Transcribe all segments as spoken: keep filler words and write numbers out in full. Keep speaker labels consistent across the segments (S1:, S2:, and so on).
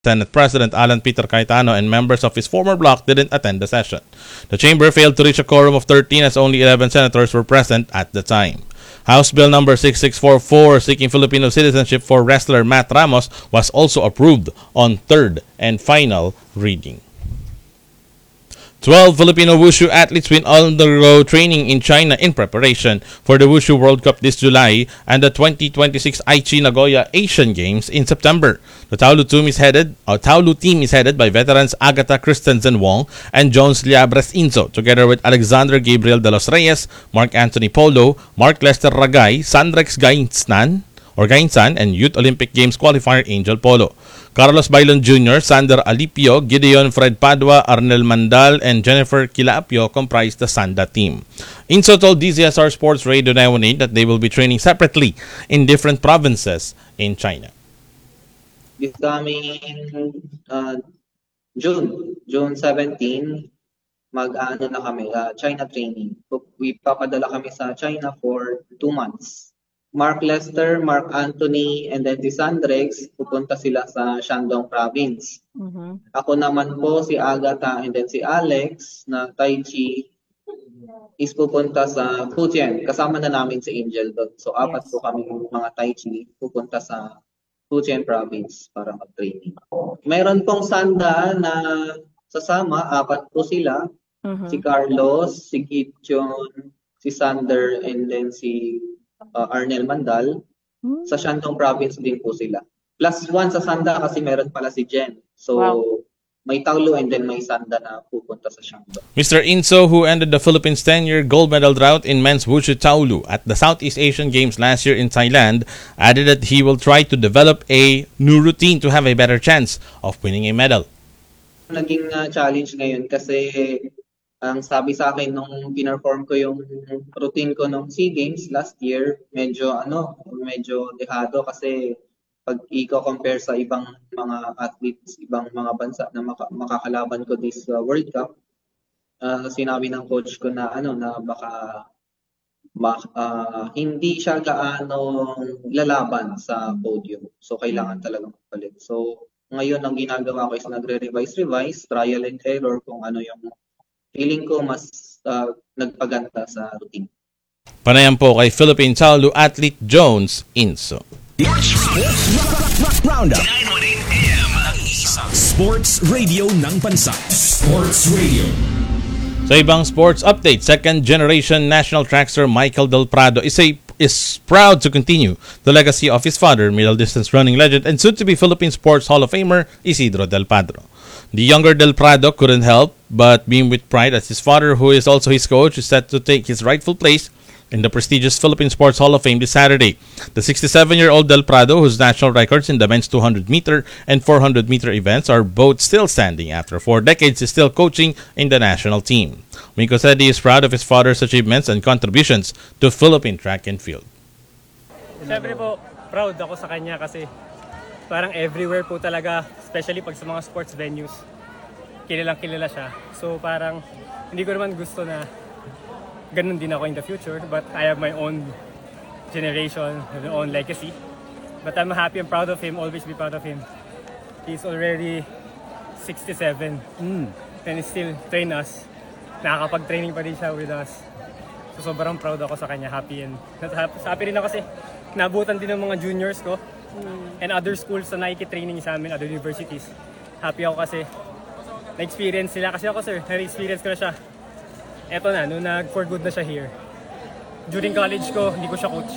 S1: Senate President Alan Peter Cayetano and members of his former bloc didn't attend the session. The chamber failed to reach a quorum of thirteen as only eleven senators were present at the time. House Bill number six six four four seeking Filipino citizenship for wrestler Matt Ramos was also approved on third and final reading. twelve Filipino Wushu athletes will undergo training in China in preparation for the Wushu World Cup this July and the twenty twenty-six Aichi Nagoya Asian Games in September. The Taolu team is headed, or Taolu team is headed by veterans Agatha Christensen Wong and Jones Liabres Inzo, together with Alexander Gabriel de los Reyes, Mark Anthony Polo, Mark Lester Ragay, Sandrex Gainsnan, or Gainsan, and Youth Olympic Games qualifier Angel Polo. Carlos Bailon Junior, Sander Alipio, Gideon Fred Padua, Arnel Mandal, and Jennifer Kilapio comprise the Sanda team. Inso told D Z S R Sports Radio nine one eight that they will be training separately in different provinces in China.
S2: This coming uh, June, June seventeenth, mag-ano na kami, uh, China training. We papadala kami sa China for two months. Mark Lester, Mark Anthony, and then si Sandrex, pupunta sila sa Shandong Province. Mm-hmm. Ako naman po, si Agatha, and then si Alex, na Tai Chi, is pupunta sa Fujian. Kasama na namin si Angel doon. So, apat yes. po kami mga Tai Chi, pupunta sa Fujian Province para mag-training. Meron pong Sanda na sasama, apat po sila. Mm-hmm. Si Carlos, si Gitchon, si Sander, and then si Uh, Arnel Mandal. Hmm. Sa Shandong Province din po sila. Plus one sa Sanda kasi meron pala si Jen. So, wow. May Taolu and then may Sanda na pupunta sa Shandong.
S1: Mister Inso, who ended the Philippines' ten-year gold medal drought in men's Wushu Taolu at the Southeast Asian Games last year in Thailand, added that he will try to develop a new routine to have a better chance of winning a medal.
S2: Naging uh, challenge ngayon kasi ang sabi sa akin nung pinerform ko yung routine ko nung SEA Games last year, medyo ano, medyo dehado kasi pag i-compare sa ibang mga athletes, ibang mga bansa na maka- makakalaban ko this uh, World Cup, uh, sinabi ng coach ko na ano na baka bak, uh, hindi siya gaano lalaban sa podium. So kailangan talaga magpalit. So ngayon ang ginagawa ko is nagre-revise, revise, trial and error kung ano yung feeling ko mas uh, nagpaganda sa routine.
S1: Panayan po kay Philippine Taolu athlete Jones Inso.
S3: Roundup nine one eight A M ang isang sports radio ng bansa. Sports Radio.
S1: Sa ibang sports update, second generation national trackster Michael Del Prado is a is proud to continue the legacy of his father, middle distance running legend and soon to be Philippine Sports Hall of Famer Isidro Del Padro. The younger Del Prado couldn't help but beam with pride as his father, who is also his coach, is set to take his rightful place in the prestigious Philippine Sports Hall of Fame this Saturday. The sixty-seven-year-old Del Prado, whose national records in the men's two hundred meter and four hundred meter events are both still standing after four decades, is still coaching in the national team. Miko said he is proud of his father's achievements and contributions to Philippine track and field.
S4: Siyempre po, proud ako sa kanya kasi parang everywhere po talaga, especially pag sa mga sports venues, kilalang kilala siya. So parang hindi ko naman gusto na ganun din ako in the future, but I have my own generation, my own legacy. But I'm happy and proud of him, always be proud of him. He's already sixty-seven mm. and he still train us. Nakakapag-training pa din siya with us. So sobrang proud ako sa kanya, happy and happy rin ako kasi nabutan din ng mga juniors ko. And other schools na nakikitraining sa amin, other universities. Happy ako kasi na-experience sila. Kasi ako sir, na-experience ko na siya. Eto na, nung nag-for good na siya here. During college ko, hindi ko siya coach.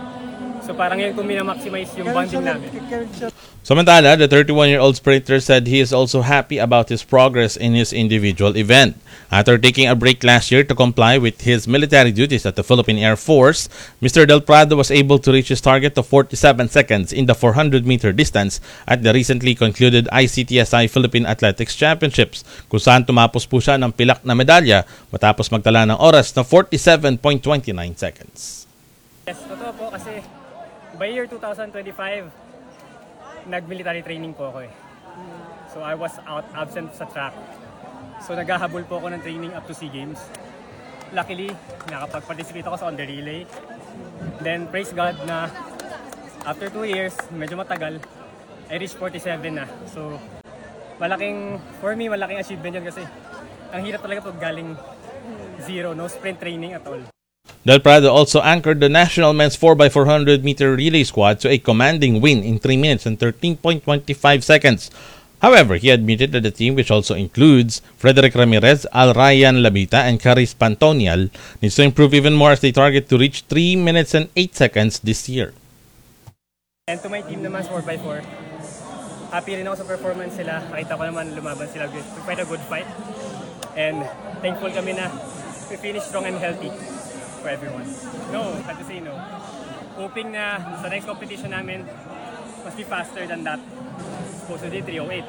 S4: So parang yun kung minamaximize yung bonding namin.
S1: Samantala, the thirty-one-year-old sprinter said he is also happy about his progress in his individual event. After taking a break last year to comply with his military duties at the Philippine Air Force, Mister Del Prado was able to reach his target of forty-seven seconds in the four hundred meter distance at the recently concluded I C T S I Philippine Athletics Championships, kung saan tumapos po siya ng pilak na medalya matapos magtala ng oras na forty-seven point two nine seconds.
S4: Yes, totoo po kasi by year twenty twenty-five, nag-military training po ako eh. So I was out absent sa track. So naghahabol po ako ng training up to SEA Games. Luckily, nakapag-participate ako sa on the relay. Then praise God na after two years, medyo matagal, I reached forty-seven na. So, malaking, for me, malaking achievement yan kasi ang hirap talaga pag galing zero, no sprint training at all.
S1: Del Prado also anchored the national men's four by four hundred meter relay squad to a commanding win in three minutes and thirteen point two five seconds. However, he admitted that the team, which also includes Frederick Ramirez, Al Ryan Labita, and Caris Pantonial, needs to improve even more as they target to reach three minutes and eight seconds this year.
S4: And to my team naman, four by four, happy rin ako sa performance sila. Nakita ko naman lumaban sila. Quite a good fight. And thankful kami na we finish strong and healthy for everyone. No, had to say no. Hoping na sa next competition namin, must be faster than that. Supposedly three oh eight.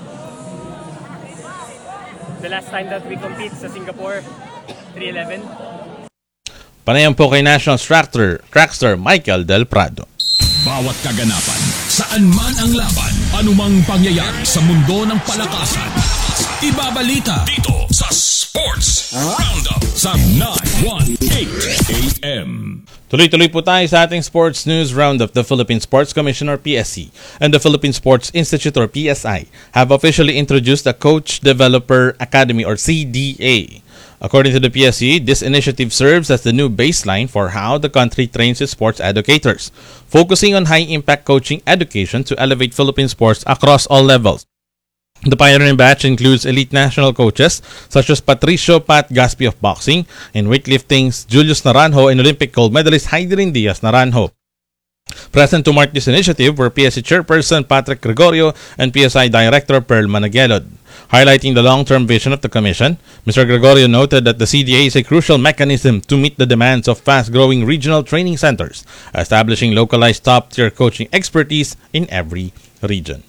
S4: The last time that we compete sa Singapore, three eleven.
S1: Panayam po kay National Tractor, Trackster Michael Del Prado.
S3: Bawat kaganapan, saan man ang laban, anumang pangyayari sa mundo ng palakasan, ibabalita dito sa Sports Roundup sa nine eighteen A M.
S1: Tuloy-tuloy po tayo sa ating Sports News Roundup. The Philippine Sports Commission or P S C and the Philippine Sports Institute or P S I have officially introduced a Coach Developer Academy or C D A. According to the P S C, this initiative serves as the new baseline for how the country trains its sports educators, focusing on high-impact coaching education to elevate Philippine sports across all levels. The pioneering batch includes elite national coaches such as Patricio Pat Gaspi of boxing, in weightlifting's Julius Naranjo, and Olympic gold medalist Heidelin Diaz Naranjo. Present to mark this initiative were P S C Chairperson Patrick Gregorio and P S I Director Pearl Managelod. Highlighting the long-term vision of the Commission, Mister Gregorio noted that the C D A is a crucial mechanism to meet the demands of fast-growing regional training centers, establishing localized top-tier coaching expertise in every region.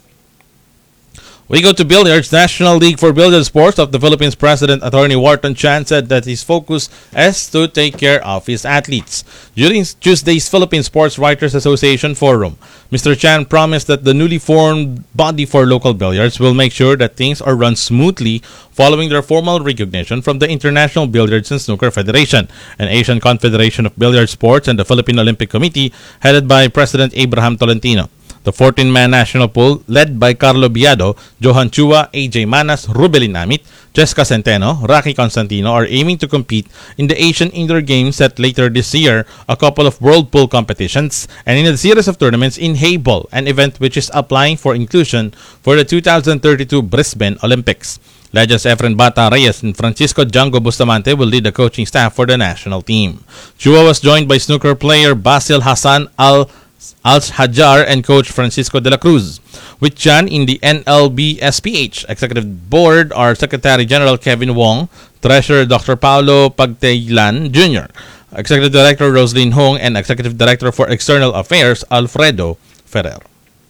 S1: We go to billiards. National League for Billiard Sports of the Philippines President Attorney Wharton Chan said that his focus is to take care of his athletes. During Tuesday's Philippine Sports Writers Association Forum, Mister Chan promised that the newly formed body for local billiards will make sure that things are run smoothly following their formal recognition from the International Billiards and Snooker Federation, an Asian Confederation of Billiard Sports, and the Philippine Olympic Committee headed by President Abraham Tolentino. The fourteen-man national pool, led by Carlo Biado, Johan Chua, A J Manas, Rubelin Amit, Jessica Centeno, Rocky Constantino, are aiming to compete in the Asian Indoor Games set later this year, a couple of World Pool competitions, and in a series of tournaments in Hayball, an event which is applying for inclusion for the two thousand thirty-two Brisbane Olympics. Legends Efren Bata Reyes and Francisco Django Bustamante will lead the coaching staff for the national team. Chua was joined by snooker player Basil Hassan Al Al-Hajar and coach Francisco de la Cruz. With Chan in the N L B S P H Executive Board are Secretary General Kevin Wong, Treasurer Doctor Paulo Pagtaylan Junior, Executive Director Roslyn Hong, and Executive Director for External Affairs Alfredo Ferrer.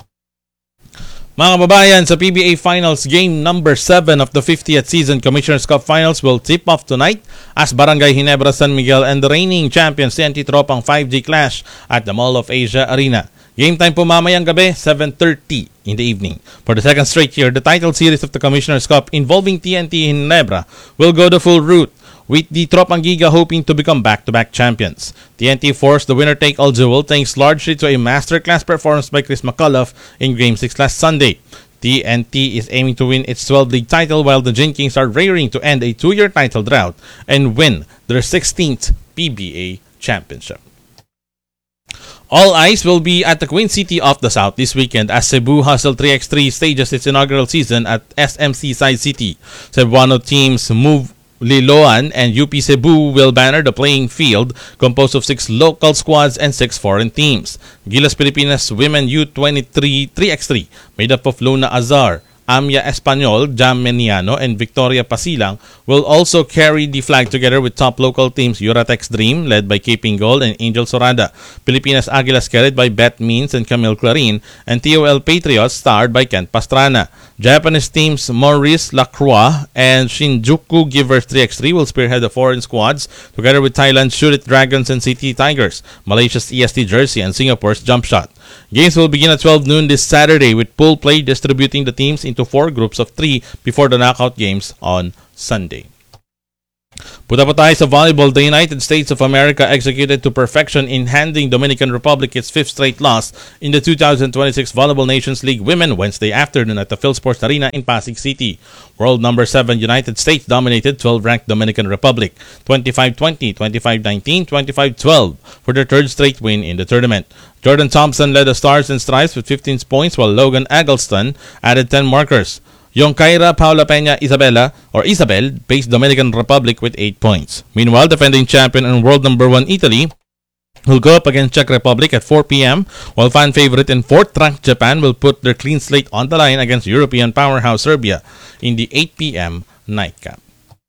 S1: Mga kababayan, sa P B A Finals Game number seven of the fiftieth Season Commissioner's Cup Finals will tip off tonight as Barangay Ginebra San Miguel and the reigning champions T N T Tropang five G clash at the Mall of Asia Arena. Game time po mamayang gabi, seven thirty in the evening. For the second straight year, the title series of the Commissioner's Cup involving T N T Ginebra will go the full route, with the Tropang Giga hoping to become back-to-back champions. T N T forced the winner-take-all duel thanks largely to a masterclass performance by Chris McCullough in Game six last Sunday. T N T is aiming to win its twelfth league title while the Gin Kings are raring to end a two-year title drought and win their sixteenth P B A championship. All eyes will be at the Queen City of the South this weekend as Cebu Hustle three by three stages its inaugural season at S M C Side City. Cebuano teams move Liloan and U P Cebu will banner the playing field composed of six local squads and six foreign teams. Gilas Pilipinas Women U twenty-three three by three, made up of Luna Azar, Amia Espanyol, Jam Meniano, and Victoria Pasilang, will also carry the flag together with top local teams Uratex Dream, led by Keeping Gold and Angel Sorada, Pilipinas Aguilas carried by Beth Means and Camille Clarin, and T O L Patriots starred by Kent Pastrana. Japanese teams Maurice Lacroix and Shinjuku Givers three by three will spearhead the foreign squads, together with Thailand's Shoot It Dragons and City Tigers, Malaysia's E S T Jersey, and Singapore's Jump Shot. Games will begin at twelve noon this Saturday, with pool play distributing the teams into four groups of three before the knockout games on Sunday. Punta pa tayo sa volleyball. The United States of America executed to perfection in handing Dominican Republic its fifth straight loss in the two thousand twenty-six Volleyball Nations League Women Wednesday afternoon at the PhilSports Arena in Pasig City. World number seven United States dominated twelve-ranked Dominican Republic twenty-five twenty, twenty-five nineteen, twenty-five twelve for their third straight win in the tournament. Jordan Thompson led the Stars and Stripes with fifteen points while Logan Eggleston added ten markers. Yonkaira Paula Peña Isabela or Isabel faced Dominican Republic with eight points. Meanwhile, defending champion and world number one Italy will go up against Czech Republic at four p.m. while fan favorite and fourth-ranked Japan will put their clean slate on the line against European powerhouse Serbia in the eight p.m. nightcap.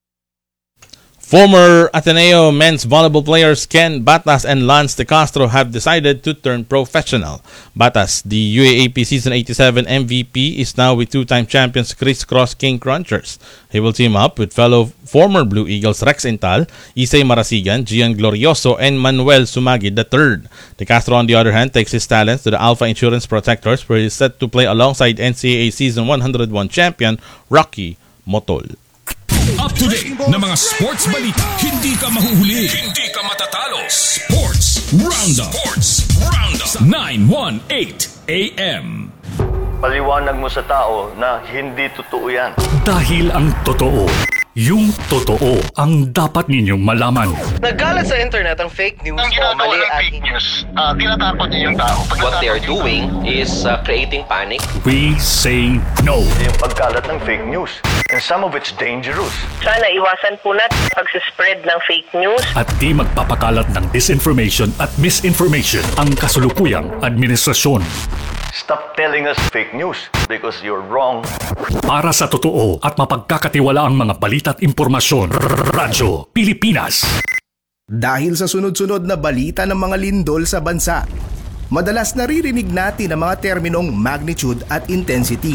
S1: Former Ateneo men's volleyball players Ken Batas and Lance De Castro have decided to turn professional. Batas, the U A A P Season eighty-seven M V P, is now with two-time champions Chris Cross King Crunchers. He will team up with fellow former Blue Eagles Rex Intal, Isay Marasigan, Gian Glorioso, and Manuel Sumagid the third. De Castro, on the other hand, takes his talents to the Alpha Insurance Protectors, where he is set to play alongside N C A A Season one oh one champion Rocky Motol.
S3: Up to date na mga sports balita. Hindi ka mahuhuli. Hindi ka matatalo. Sports Roundup. Sports Roundup. nine eighteen A M.
S5: Paliwanag mo sa tao na hindi totoo yan.
S6: Dahil ang totoo, yung totoo ang dapat ninyong malaman.
S7: Nagkalat sa internet ang fake news
S8: Ang
S7: o
S8: ginagawa
S7: mali
S8: ng
S7: at
S8: fake news, uh, tinatakot niyo yung tao. Pag
S9: What they are
S8: natakot yung
S9: doing is uh, creating panic.
S6: We say no.
S5: Yung pagkalat ng fake news. And some of it's dangerous.
S10: Sana iwasan po natin pag-spread ng fake news.
S6: At di magpapakalat ng disinformation at misinformation ang kasulukuyang administrasyon.
S5: Stop telling us fake news because you're wrong.
S6: Para sa totoo at mapagkakatiwalaang mga balita at impormasyon, Radyo Pilipinas.
S11: Dahil sa sunod-sunod na balita ng mga lindol sa bansa, madalas naririnig natin ang mga terminong magnitude at intensity.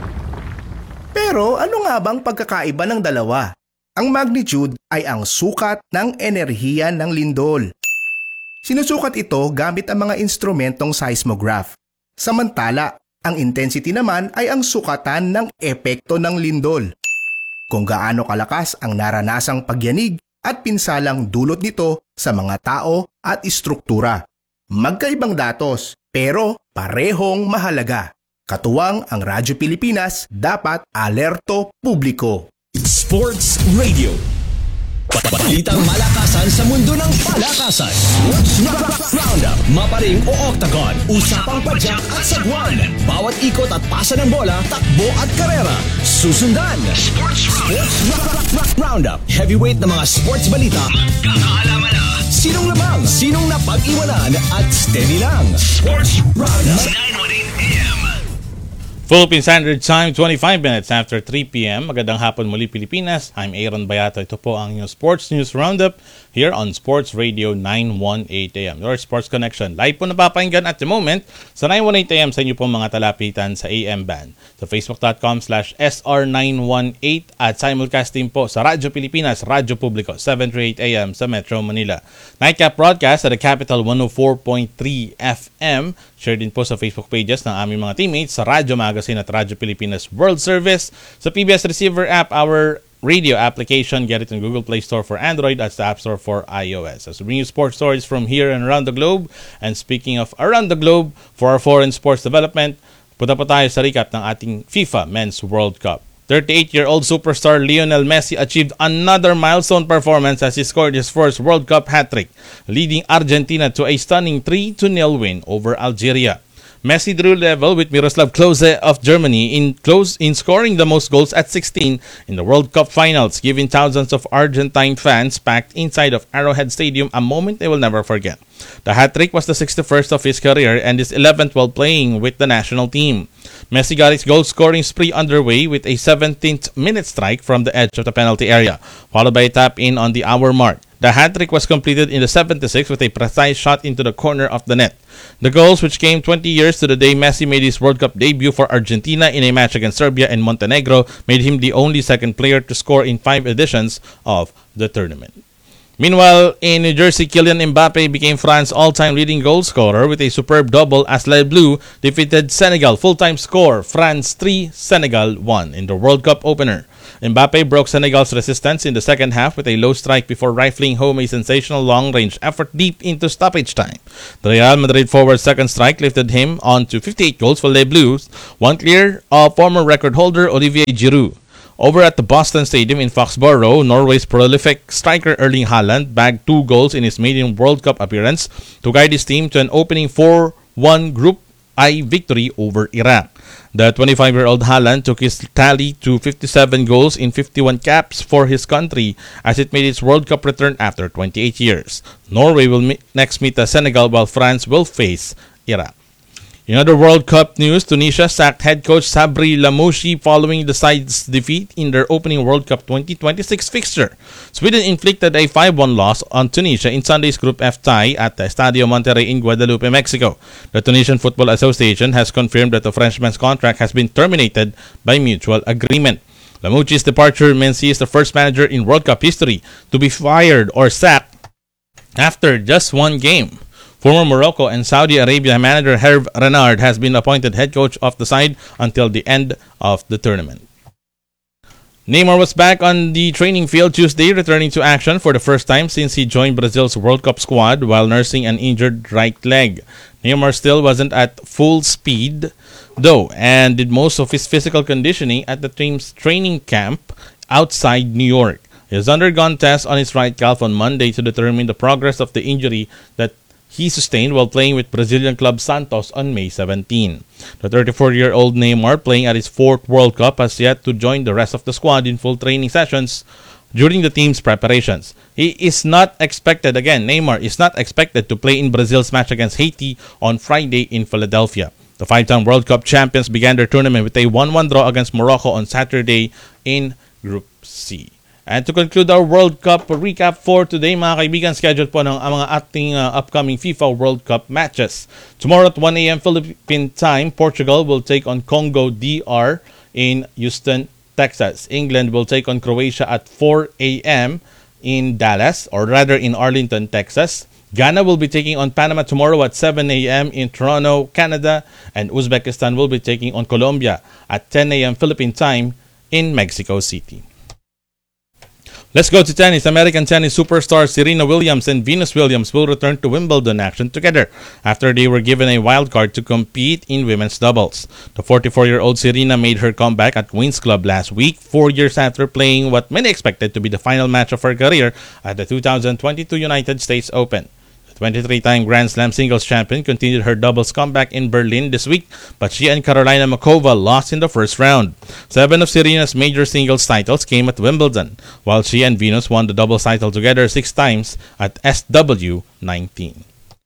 S11: Pero ano nga bang pagkakaiba ng dalawa? Ang magnitude ay ang sukat ng enerhiya ng lindol. Sinusukat ito gamit ang mga instrumentong seismograph. Samantala, ang intensity naman ay ang sukatan ng epekto ng lindol. Kung gaano kalakas ang naranasang pagyanig at pinsalang dulot nito sa mga tao at istruktura. Magkaibang datos pero parehong mahalaga. Katuwang ang Radyo Pilipinas, dapat alerto publiko.
S3: Sports Radio. Balitang malakasan sa mundo ng palakasan. Sports Roundup. Maparing o octagon. Usapang padyak at sagwan. Bawat ikot at pasa ng bola, takbo at karera. Susundan. Sports Roundup. Heavyweight na mga sports balita. Magkakaalaman na. Sinong labang, sinong napag-iwanan at steady lang. Sports Roundup. nine eighteen A M.
S1: Philippine Standard Time, twenty-five minutes after three p.m. Magandang hapon muli Pilipinas. I'm Aaron Bayato. Ito po ang inyong Sports News Roundup here on Sports Radio nine eighteen A M. Your Sports Connection. Live po napapakinggan at the moment sa nine eighteen A M sa inyo pong mga talapitan sa A M band. Sa facebook.com slash SR918 at simulcasting po sa Radyo Pilipinas, Radyo Publiko, seven to eight A M sa Metro Manila. Nightcap broadcast sa The Capital one oh four point three F M. Share din po sa Facebook pages ng aming mga teammates sa Radyo Magazine at Radyo Pilipinas World Service. Sa P B S Receiver app, our radio application. Get it in Google Play Store for Android at the App Store for iOS. As we bring you sports stories from here and around the globe. And speaking of around the globe, for our foreign sports development, punta pa tayo sa recap ng ating FIFA Men's World Cup. thirty-eight-year-old superstar Lionel Messi achieved another milestone performance as he scored his first World Cup hat-trick, leading Argentina to a stunning three to nil win over Algeria. Messi drew level with Miroslav Klose of Germany in close in scoring the most goals at sixteen in the World Cup finals, giving thousands of Argentine fans packed inside of Arrowhead Stadium a moment they will never forget. The hat-trick was the sixty-first of his career and his eleventh while playing with the national team. Messi got his goal-scoring spree underway with a seventeenth minute strike from the edge of the penalty area, followed by a tap-in on the hour mark. The hat-trick was completed in the seventy-sixth with a precise shot into the corner of the net. The goals, which came twenty years to the day Messi made his World Cup debut for Argentina in a match against Serbia and Montenegro, made him the only second player to score in five editions of the tournament. Meanwhile, in New Jersey, Kylian Mbappe became France's all-time leading goal scorer with a superb double as Les Bleus defeated Senegal. Full-time score, France three, Senegal one in the World Cup opener. Mbappe broke Senegal's resistance in the second half with a low strike before rifling home a sensational long-range effort deep into stoppage time. The Real Madrid forward's second strike lifted him on to fifty-eight goals for Les Bleus, one clear of former record holder Olivier Giroud. Over at the Boston Stadium in Foxborough, Norway's prolific striker Erling Haaland bagged two goals in his maiden World Cup appearance to guide his team to an opening four one Group I victory over Iraq. The twenty-five-year-old Haaland took his tally to fifty-seven goals in fifty-one caps for his country as it made its World Cup return after twenty-eight years. Norway will meet, next meet the Senegal while France will face Iraq. In other World Cup news, Tunisia sacked head coach Sabri Lamouchi following the side's defeat in their opening World Cup twenty twenty-six fixture. Sweden inflicted a five one loss on Tunisia in Sunday's Group F tie at the Estadio Monterrey in Guadalupe, Mexico. The Tunisian Football Association has confirmed that the Frenchman's contract has been terminated by mutual agreement. Lamouchi's departure means he is the first manager in World Cup history to be fired or sacked after just one game. Former Morocco and Saudi Arabia manager Hervé Renard has been appointed head coach of the side until the end of the tournament. Neymar was back on the training field Tuesday, returning to action for the first time since he joined Brazil's World Cup squad while nursing an injured right leg. Neymar still wasn't at full speed, though, and did most of his physical conditioning at the team's training camp outside New York. He has undergone tests on his right calf on Monday to determine the progress of the injury that he sustained while playing with Brazilian club Santos on May seventeenth. The thirty-four-year-old Neymar, playing at his fourth World Cup, has yet to join the rest of the squad in full training sessions during the team's preparations. He is not expected, again, Neymar is not expected to play in Brazil's match against Haiti on Friday in Philadelphia. The five-time World Cup champions began their tournament with a one one draw against Morocco on Saturday in Group C. And to conclude our World Cup recap for today, mga kaibigan, scheduled po ng ang mga ating uh, upcoming FIFA World Cup matches. Tomorrow at one a.m. Philippine time, Portugal will take on Congo D R in Houston, Texas. England will take on Croatia at four a.m. in Dallas, or rather in Arlington, Texas. Ghana will be taking on Panama tomorrow at seven a.m. in Toronto, Canada. And Uzbekistan will be taking on Colombia at ten a.m. Philippine time in Mexico City. Let's go to tennis. American tennis superstars Serena Williams and Venus Williams will return to Wimbledon action together after they were given a wild card to compete in women's doubles. The forty-four-year-old Serena made her comeback at Queen's Club last week, four years after playing what many expected to be the final match of her career at the two thousand twenty-two United States Open. twenty-three-time Grand Slam singles champion continued her doubles comeback in Berlin this week, but she and Karolina Muchova lost in the first round. Seven of Serena's major singles titles came at Wimbledon, while she and Venus won the doubles title together six times at S W nineteen.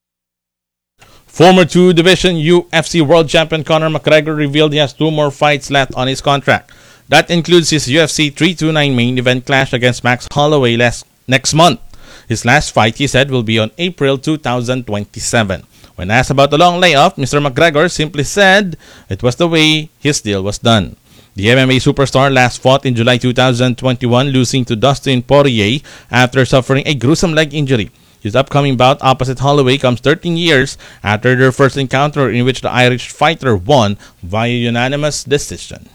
S1: Former two-division U F C World Champion Conor McGregor revealed he has two more fights left on his contract. That includes his U F C three twenty-nine main event clash against Max Holloway last, next month. His last fight, he said, will be on April two thousand twenty-seven. When asked about the long layoff, Mister McGregor simply said it was the way his deal was done. The M M A superstar last fought in July two thousand twenty-one, losing to Dustin Poirier after suffering a gruesome leg injury. His upcoming bout opposite Holloway comes thirteen years after their first encounter, in which the Irish fighter won via unanimous decision.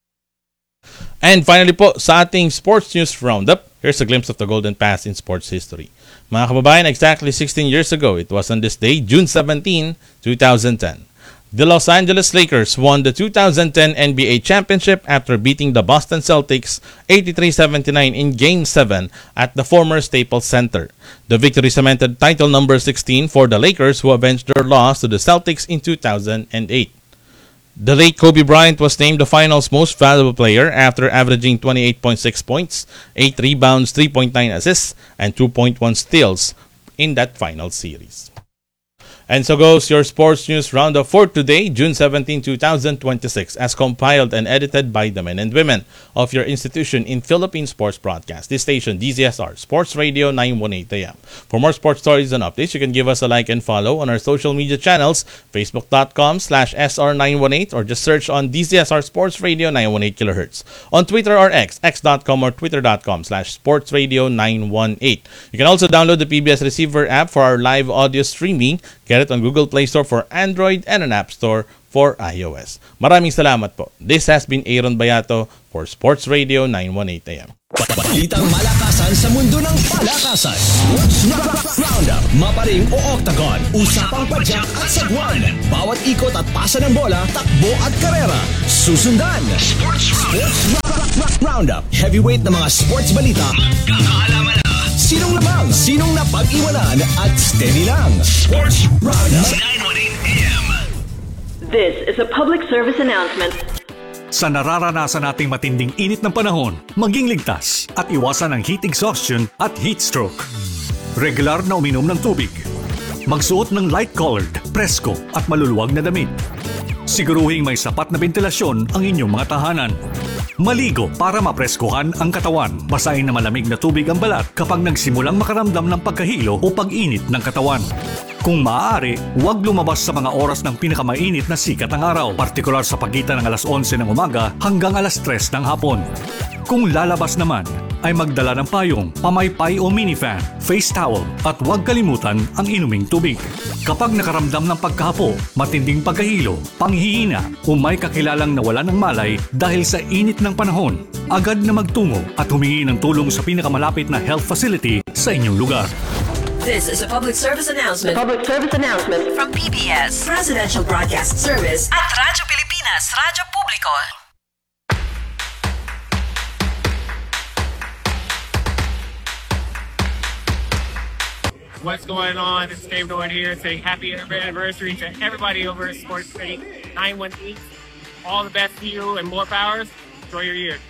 S1: And finally po, sa ating sports news roundup, here's a glimpse of the golden past in sports history. Mga kababayan, exactly sixteen years ago, it was on this day, June seventeenth, two thousand ten. The Los Angeles Lakers won the two thousand ten N B A Championship after beating the Boston Celtics eighty-three seventy-nine in Game seven at the former Staples Center. The victory cemented title number sixteen for the Lakers, who avenged their loss to the Celtics in two thousand eight. The late Kobe Bryant was named the finals most valuable player after averaging twenty-eight point six points, eight rebounds, three point nine assists, and two point one steals in that final series. And so goes your sports news roundup for today, June seventeenth, twenty twenty-six, as compiled and edited by the men and women of your institution in Philippine Sports Broadcast. This station, D Z S R, Sports Radio nine eighteen A M. For more sports stories and updates, you can give us a like and follow on our social media channels, facebook.com slash SR918, or just search on D Z S R Sports Radio nine eighteen kilohertz. On Twitter or X, x dot com or twitter.com slash Sports Radio nine eighteen. You can also download the P B S Receiver app for our live audio streaming. Get it on Google Play Store for Android and an App Store for iOS. Maraming salamat po. This has been Aaron Bayato for Sports Radio nine eighteen A M.
S3: Balitang malakasan sa mundo ng palakasan. Sports Roundup, maparing o octagon, usapang padyak at sagwan. Bawat ikot at pasa ng bola, takbo at karera. Susundan. Sports Roundup, heavyweight na mga sports balita. Magkakaalaman na. Sinong labang, sinong napag-iwanan at steady lang. Sports Roundup nine eighteen A M.
S10: This is a public service announcement.
S6: Sa nararanasan nating matinding init ng panahon, maging ligtas at iwasan ang heat exhaustion at heat stroke. Regular na uminom ng tubig. Magsuot ng light-colored, presko at maluluwag na damit. Siguruhing may sapat na ventilasyon ang inyong mga tahanan. Maligo para mapreskuhan ang katawan. Basahin na malamig na tubig ang balat kapag nagsimulang makaramdam ng pagkahilo o pag-init ng katawan. Kung maaari, huwag lumabas sa mga oras ng pinakamainit na sikat ng araw, partikular sa pagitan ng alas onse ng umaga hanggang alas tres ng hapon. Kung lalabas naman, ay magdala ng payong, pamaypay o minifan, face towel at huwag kalimutan ang inuming tubig. Kapag nakaramdam ng pagkahapo, matinding pagkahilo, panghihina o may kakilalang nawalan ng malay dahil sa init ng panahon, agad na magtungo at humingi ng tulong sa pinakamalapit na health facility sa inyong lugar.
S12: This is a public service announcement.
S10: Public service announcement
S12: From P B S, Presidential Broadcast Service at Radyo Pilipinas, Radyo Publiko.
S13: What's going on? It's Dave Nolan here saying happy anniversary to everybody over at Sports City nine eighteen. All the best to you and more powers. Enjoy your year.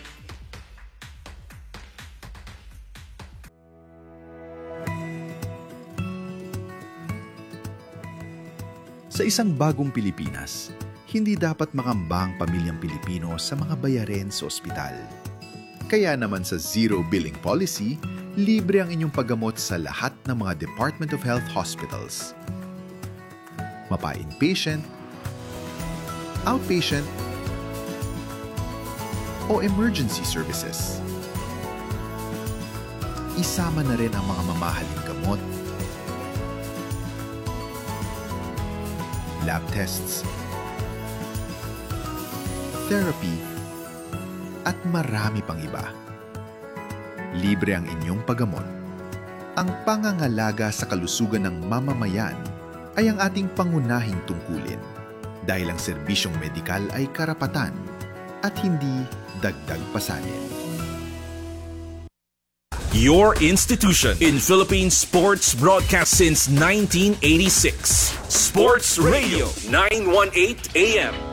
S14: Sa isang bagong Pilipinas, hindi dapat makamba ang pamilyang Pilipino sa mga bayarin sa ospital. Kaya naman sa Zero Billing Policy, libre ang inyong paggamot sa lahat ng mga Department of Health hospitals. Mapa-inpatient, outpatient, o emergency services. Isama na rin ang mga mamahaling gamot, lab tests, therapy, at marami pang iba. Libre ang inyong paggamot. Ang pangangalaga sa kalusugan ng mamamayan ay ang ating pangunahing tungkulin dahil ang serbisyong medikal ay karapatan at hindi dagdag pasanin.
S3: Your institution in Philippine sports broadcast since nineteen eighty-six. Sports Radio nine eighteen A M.